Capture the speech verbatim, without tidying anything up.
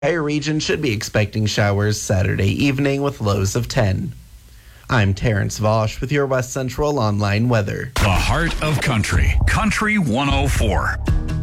entire region should be expecting showers Saturday evening with lows of ten. I'm Terrence Vosch with your West Central Online weather. The heart of country. Country one oh four.